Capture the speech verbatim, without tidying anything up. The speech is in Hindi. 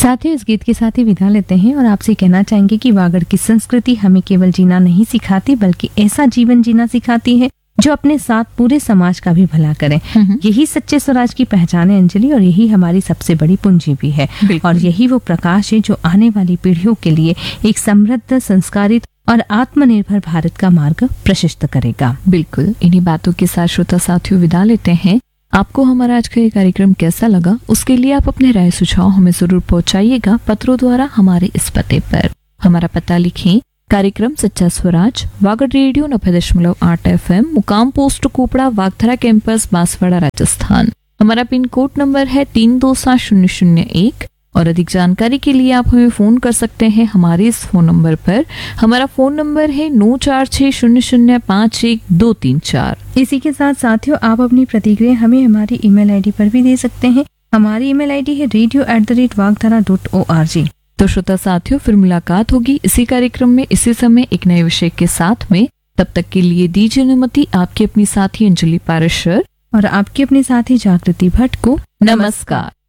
साथियों, इस गीत के साथ ही विदा लेते हैं और आपसे कहना चाहेंगे कि वागड़ की संस्कृति हमें केवल जीना नहीं सिखाती बल्कि ऐसा जीवन जीना सिखाती है जो अपने साथ पूरे समाज का भी भला करे। यही सच्चे स्वराज की पहचान है अंजलि, और यही हमारी सबसे बड़ी पूंजी भी है। और यही वो प्रकाश है जो आने वाली पीढ़ियों के लिए एक समृद्ध, संस्कारित और आत्मनिर्भर भारत का मार्ग प्रशस्त करेगा। बिल्कुल, इन्हीं बातों के साथ श्रोता साथियों विदा लेते हैं। आपको हमारा आज का ये कार्यक्रम कैसा लगा, उसके लिए आप अपने राय सुझाव हमें जरूर पहुंचाइएगा पत्रों द्वारा हमारे इस पते पर। हमारा पता लिखें, कार्यक्रम सच्चा स्वराज, वागड़ रेडियो नब्बे दशमलव आठ एफ एम, मुकाम पोस्ट कोपड़ा, वागधरा कैंपस, बांसवाड़ा, राजस्थान। हमारा पिन कोड नंबर है तीन दो सात शून्य शून्य एक। और अधिक जानकारी के लिए आप हमें फोन कर सकते हैं हमारे इस फोन नंबर पर। हमारा फोन नंबर है नौ चार छह शून्य शून्य पाँच एक दो तीन चार। इसी के साथ साथियों, आप अपनी प्रतिक्रिया हमें हमारी ईमेल आईडी पर भी दे सकते हैं। हमारी ईमेल आईडी है radio at the rate वागधरा dot O R G. तो श्रोता साथियों, फिर मुलाकात होगी इसी कार्यक्रम में इसी समय एक नए विषय के साथ में। तब तक के लिए दीजिए अनुमति आपकी अपनी साथी अंजलि पारेशर और आपकी अपनी साथी जागृति भट्ट को। नमस्कार।